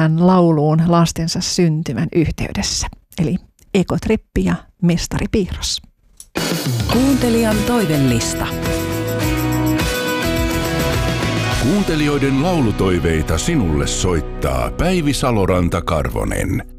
tähän lauluun lastensa syntymän yhteydessä. Eli Ekotrippi ja Mestari Piirros. Kuuntelijan toivellista. Kuuntelijoiden laulutoiveita sinulle soittaa Päivi Saloranta-Karvonen.